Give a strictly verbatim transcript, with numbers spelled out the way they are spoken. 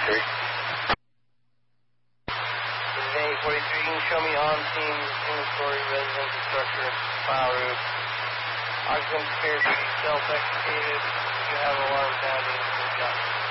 forty-three. This is eight forty-three. You can show me on scene, single-story residential structure, file roof. Occupant appears to be self-extricated. You have alarm sounding. Good job.